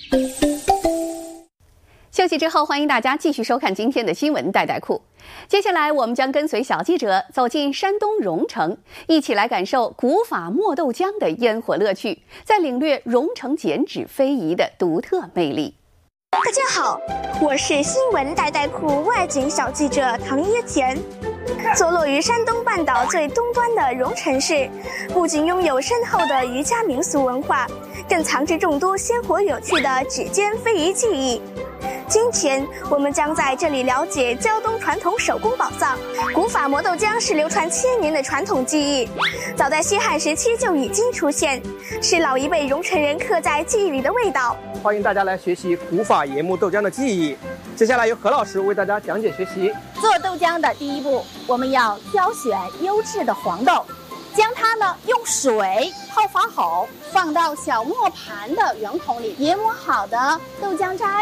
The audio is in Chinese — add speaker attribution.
Speaker 1: 休息之后，欢迎大家继续收看今天的新闻带带库。接下来，我们将跟随小记者走进山东荣成，一起来感受古法磨豆浆的烟火乐趣，再领略荣成剪纸非遗的独特魅力。
Speaker 2: 大家好，我是新闻带带库外景小记者唐椰田。坐落于山东半岛最东端的荣成市，不仅拥有深厚的渔家民俗文化，更藏着众多鲜活有趣的指尖非遗技艺。今天我们将在这里了解胶东传统手工宝藏。古法磨豆浆是流传千年的传统技艺，早在西汉时期就已经出现，是老一辈荣成人刻在记忆里的味道。
Speaker 3: 欢迎大家来学习古法研磨豆浆的技艺。接下来由何老师为大家讲解学习。
Speaker 4: 做豆浆的第一步，我们要挑选优质的黄豆，将它呢用水泡发好，放到小磨盘的圆孔里，研磨好的豆浆渣